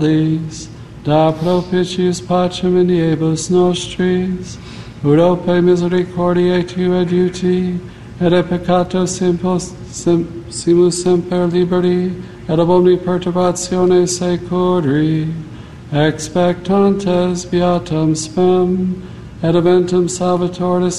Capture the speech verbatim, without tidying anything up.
da propitiis pacem in diebus nostris, urope misericordiae tue adiuti, et e peccato simpos, sim, simus semper liberi, et ab omni perturbatione securi, expectantes beatum spem, et eventum salvatoris